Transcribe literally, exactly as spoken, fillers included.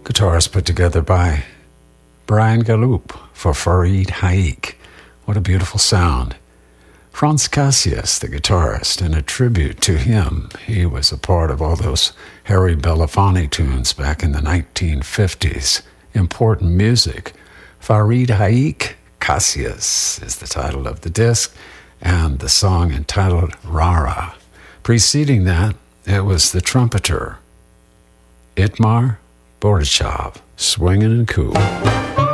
Guitars put together by Brian Galloup for Farid Haik. What a beautiful sound. Franz Cassius, the guitarist, and a tribute to him. He was a part of all those Harry Belafonte tunes back in the nineteen fifties. Important music. Farid Haik, Cassius is the title of the disc, and the song entitled Rara. Preceding that, it was the trumpeter, Itmar Borisov, Swingin' and Cool.